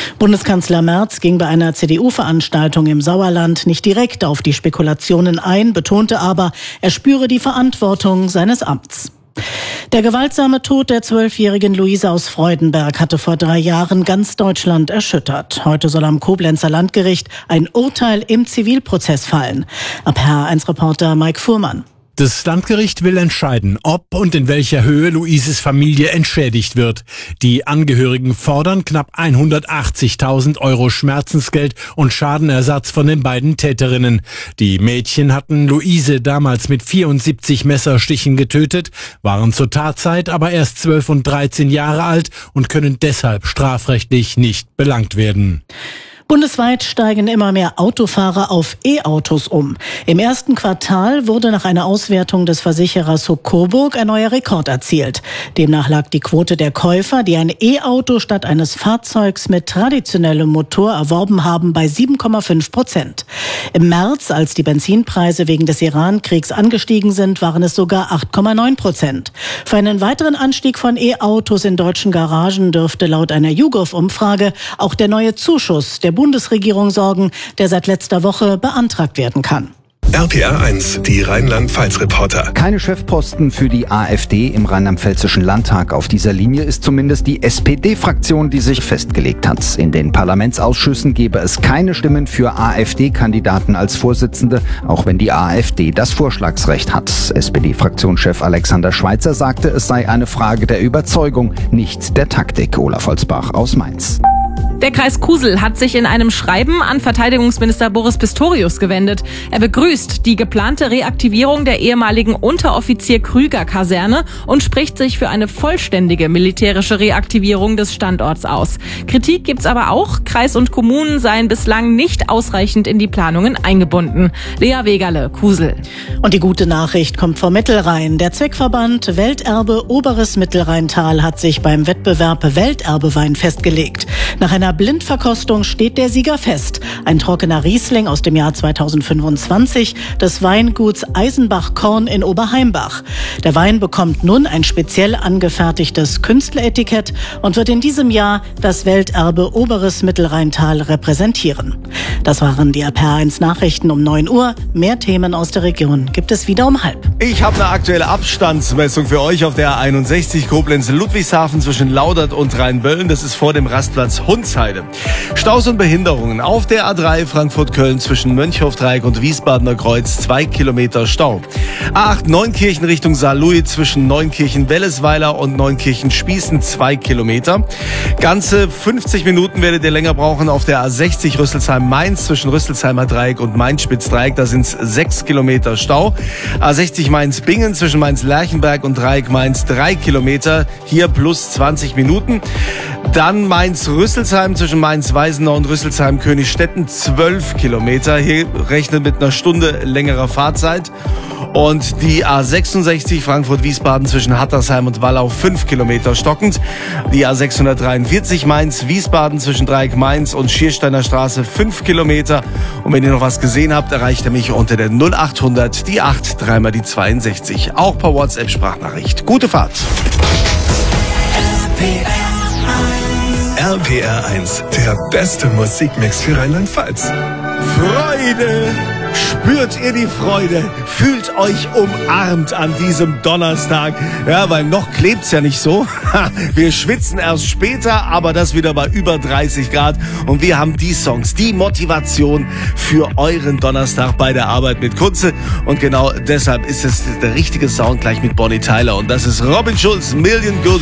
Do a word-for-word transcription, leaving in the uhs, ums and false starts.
Bundeskanzler Merz ging bei einer C D U-Veranstaltung im Sauerland nicht direkt auf die Spekulationen ein, betonte aber, er spüre die Verantwortung seines Amts. Der gewaltsame Tod der zwölfjährigen Luise aus Freudenberg hatte vor drei Jahren ganz Deutschland erschüttert. Heute soll am Koblenzer Landgericht ein Urteil im Zivilprozess fallen. Ab H R eins Reporter Mike Fuhrmann. Das Landgericht will entscheiden, ob und in welcher Höhe Luises Familie entschädigt wird. Die Angehörigen fordern knapp hundertachtzigtausend Euro Schmerzensgeld und Schadenersatz von den beiden Täterinnen. Die Mädchen hatten Luise damals mit vierundsiebzig Messerstichen getötet, waren zur Tatzeit aber erst zwölf und dreizehn Jahre alt und können deshalb strafrechtlich nicht belangt werden. Bundesweit steigen immer mehr Autofahrer auf E-Autos um. Im ersten Quartal wurde nach einer Auswertung des Versicherers Huck Coburg ein neuer Rekord erzielt. Demnach lag die Quote der Käufer, die ein E-Auto statt eines Fahrzeugs mit traditionellem Motor erworben haben, bei sieben Komma fünf Prozent. Im März, als die Benzinpreise wegen des Iran-Kriegs angestiegen sind, waren es sogar acht Komma neun Prozent. Für einen weiteren Anstieg von E-Autos in deutschen Garagen dürfte laut einer YouGov-Umfrage auch der neue Zuschuss der Bundesregierung sorgen, der seit letzter Woche beantragt werden kann. R P R eins, die Rheinland-Pfalz-Reporter. Keine Chefposten für die AfD im Rheinland-Pfälzischen Landtag. Auf dieser Linie ist zumindest die S P D-Fraktion, die sich festgelegt hat. In den Parlamentsausschüssen gebe es keine Stimmen für AfD-Kandidaten als Vorsitzende, auch wenn die AfD das Vorschlagsrecht hat. S P D-Fraktionschef Alexander Schweitzer sagte, es sei eine Frage der Überzeugung, nicht der Taktik. Olaf Holzbach aus Mainz. Der Kreis Kusel hat sich in einem Schreiben an Verteidigungsminister Boris Pistorius gewendet. Er begrüßt die geplante Reaktivierung der ehemaligen Unteroffizier-Krüger-Kaserne und spricht sich für eine vollständige militärische Reaktivierung des Standorts aus. Kritik gibt's aber auch. Kreis und Kommunen seien bislang nicht ausreichend in die Planungen eingebunden. Lea Wegerle, Kusel. Und die gute Nachricht kommt vom Mittelrhein. Der Zweckverband Welterbe Oberes Mittelrheintal hat sich beim Wettbewerb Welterbewein festgelegt. Nach einer Blindverkostung steht der Sieger fest. Ein trockener Riesling aus dem Jahr zweitausendfünfundzwanzig des Weinguts Eisenbach-Korn in Oberheimbach. Der Wein bekommt nun ein speziell angefertigtes Künstleretikett und wird in diesem Jahr das Welterbe Oberes Mittelrheintal repräsentieren. Das waren die R P R eins Nachrichten um neun Uhr. Mehr Themen aus der Region gibt es wieder um halb. Ich habe eine aktuelle Abstandsmessung für euch auf der A einundsechzig Koblenz-Ludwigshafen zwischen Laudert und Rheinböllen. Das ist vor dem Rastplatz Hundsheide. Staus und Behinderungen auf der A drei Frankfurt-Köln zwischen Mönchhofdreieck und Wiesbadener Kreuz, zwei Kilometer Stau. A acht Neunkirchen Richtung Saarlouis zwischen Neunkirchen-Wellesweiler und Neunkirchen-Spießen, zwei Kilometer. Ganze fünfzig Minuten werdet ihr länger brauchen auf der A sechzig Rüsselsheim-Mainz zwischen Rüsselsheimer Dreieck und Mainz-Spitzdreieck. Da sind es sechs Kilometer Stau. A sechzig Mainz-Bingen zwischen Mainz-Lerchenberg und Dreieck Mainz, drei Kilometer. Hier plus zwanzig Minuten. Dann Mainz-Rüsselsheim zwischen Mainz-Weisenau und Rüsselsheim-Königstetten, zwölf Kilometer. Hier rechnet mit einer Stunde längerer Fahrzeit. Und die A sechsundsechzig Frankfurt-Wiesbaden zwischen Hattersheim und Wallau, fünf Kilometer stockend. Die A sechshundertdreiundvierzig Mainz-Wiesbaden zwischen Dreieck Mainz und Schiersteiner Straße, fünf Kilometer. Und wenn ihr noch was gesehen habt, erreicht ihr mich unter der null achthundert, die acht, dreimal die zweiundsechzig. Auch per WhatsApp-Sprachnachricht. Gute Fahrt. R P R eins, der beste Musikmix für Rheinland-Pfalz. Freude! Spürt ihr die Freude? Fühlt euch umarmt an diesem Donnerstag. Ja, weil noch klebt's ja nicht so. Wir schwitzen erst später, aber das wieder bei über dreißig Grad. Und wir haben die Songs, die Motivation für euren Donnerstag bei der Arbeit mit Kunze. Und genau deshalb ist es der richtige Sound gleich mit Bonnie Tyler. Und das ist Robin Schulz, Million Good